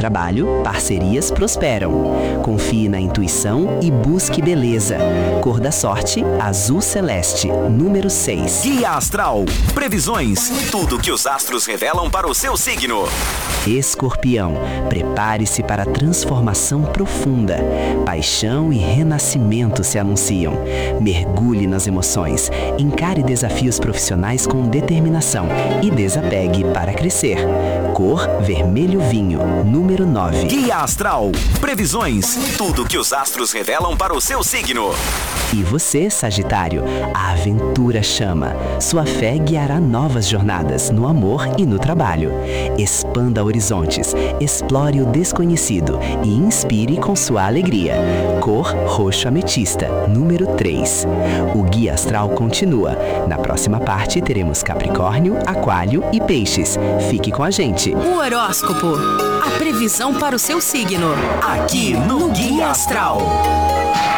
trabalho, parcerias prosperam. Confie na intuição e busque beleza. Cor da sorte, azul celeste, número 6. Guia Astral. Previsões. Tudo que os astros revelam para o seu signo. Escorpião, prepare-se para a transformação profunda. Paixão e renascimento se anunciam. Mergulhe nas emoções, encare desafios profissionais com determinação e desapegue para crescer. Cor vermelho vinho, número 9. Guia Astral. Previsões. Tudo que os astros revelam para o seu signo. E você, Sagitário, a aventura chama. Sua fé guiará novas jornadas no amor e no trabalho. Expanda horizontes, explore o desconhecido e inspire com sua alegria. Cor roxo ametista, número 3. O Guia Astral continua. Na próxima parte teremos Capricórnio, Aquário e Peixes. Fique com a gente. O horóscopo. A previsão para o seu signo. Aqui no Guia Astral.